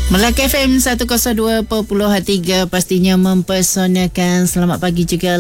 Melaka FM 102.3 pastinya mempersonakan. Selamat pagi juga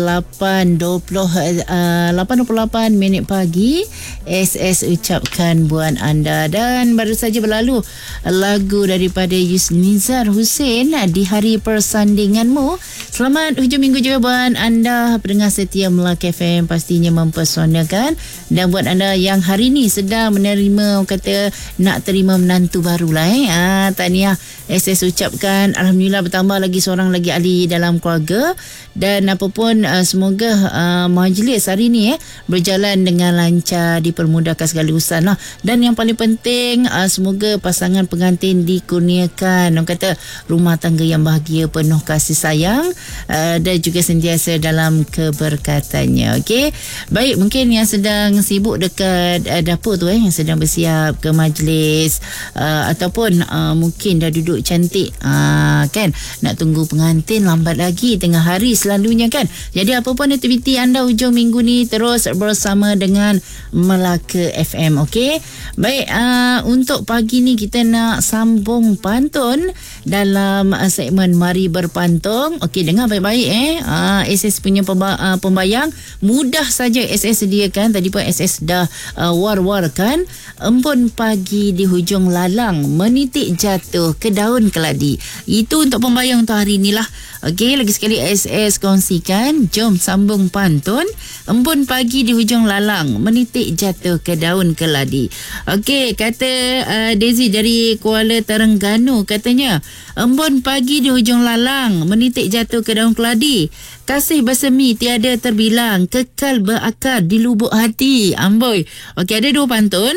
8.28 minit pagi. SS ucapkan buat anda. Dan baru saja berlalu lagu daripada Yusnizar Hussein di hari persandinganmu. Selamat hujung minggu juga buat anda pendengar setia Melaka FM pastinya mempersonakan. Dan buat anda yang hari ni sedang menerima, kata nak terima menantu barulah tahniah. SS ucapkan alhamdulillah bertambah lagi seorang lagi ahli dalam keluarga. Dan apapun semoga majlis hari ni berjalan dengan lancar, dipermudahkan segala urusan lah. Dan yang paling penting semoga pasangan pengantin dikurniakan orang kata rumah tangga yang bahagia, penuh kasih sayang dan juga sentiasa dalam keberkatannya. Okey, baik, mungkin yang sedang sibuk dekat dapur tu yang sedang bersiap ke majlis ataupun mungkin dah duduk cantik kan, nak tunggu pengantin lambat lagi tengah hari selalunya kan. Jadi apapun aktiviti anda hujung minggu ni terus bersama dengan Melaka FM. Okey, baik, untuk pagi ni kita nak sambung pantun dalam segmen Mari Berpantun. Okey, dengar baik-baik SS punya pembayang mudah saja SS sediakan. Tadi pun SS dah war-warkan. Embun pagi di hujung lalang menitik jatuh ke daun keladi. Itu untuk pembayang untuk hari ni lah. Okey, lagi sekali SS kongsikan. Jom sambung pantun. Embun pagi di hujung lalang menitik jatuh ke daun keladi. Okey, kata Daisy dari Kuala Terengganu, katanya embun pagi di hujung lalang menitik jatuh ke daun keladi. Kasih bersemi tiada terbilang, kekal berakar di lubuk hati. Amboi. Okey, ada dua pantun.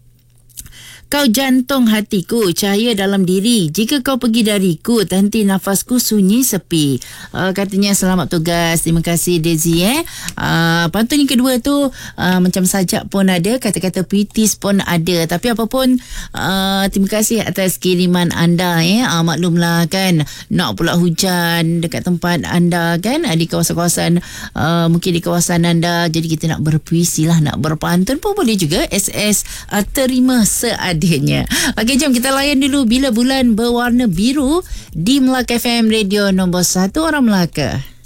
Kau jantung hatiku, cahaya dalam diri. Jika kau pergi dariku, henti nafasku sunyi sepi. Katanya selamat tugas. Terima kasih Daisy. Pantun yang kedua tu macam sajak pun ada, kata-kata puitis pun ada. Tapi apapun terima kasih atas kiriman anda. Maklumlah kan, nak pula hujan dekat tempat anda kan, di kawasan-kawasan mungkin di kawasan anda. Jadi kita nak berpuisi lah, nak berpantun pun boleh juga. SS terima seadanya. Okey, jom kita layan dulu Bila Bulan Berwarna Biru di Melaka FM, radio nombor 1 orang Melaka.